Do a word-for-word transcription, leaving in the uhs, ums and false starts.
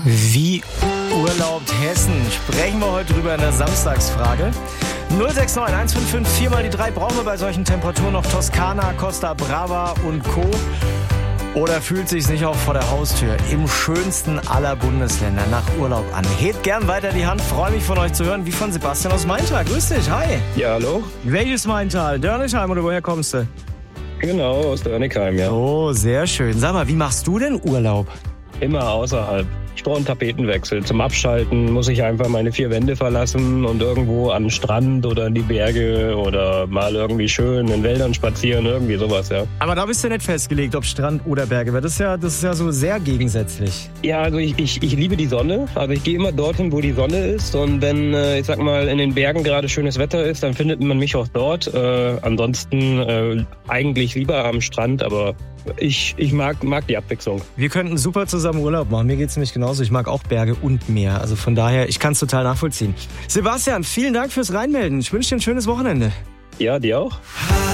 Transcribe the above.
Wie urlaubt Hessen? Sprechen wir heute drüber in der Samstagsfrage. null sechs neun eins fünf fünf vier mal die drei. Brauchen wir bei solchen Temperaturen noch Toskana, Costa Brava und Co.? Oder fühlt sich's nicht auch vor der Haustür im schönsten aller Bundesländer nach Urlaub an? Hebt gern weiter die Hand, freue mich von euch zu hören, wie von Sebastian aus Maintal. Grüß dich, hi. Ja, hallo. Welches Maintal? Dörnigheim oder woher kommst du? Genau, aus Dörnigheim, ja. Oh, sehr schön. Sag mal, wie machst du denn Urlaub? Immer außerhalb. Ich brauche einen Tapetenwechsel. Zum Abschalten muss ich einfach meine vier Wände verlassen und irgendwo an den Strand oder in die Berge oder mal irgendwie schön in Wäldern spazieren, irgendwie sowas, ja. Aber da bist du nicht festgelegt, ob Strand oder Berge, weil das ist ja, das ist ja so sehr gegensätzlich. Ja, also ich, ich, ich liebe die Sonne. Also ich gehe immer dorthin, wo die Sonne ist. Und wenn, äh, ich sag mal, in den Bergen gerade schönes Wetter ist, dann findet man mich auch dort. Äh, ansonsten äh, eigentlich lieber am Strand, aber ich, ich mag, mag die Abwechslung. Wir könnten super zusammen Urlaub machen. Mir geht's nämlich genauso. Ich mag auch Berge und Meer. Also von daher, ich kann es total nachvollziehen. Sebastian, vielen Dank fürs Reinmelden. Ich wünsche dir ein schönes Wochenende. Ja, dir auch.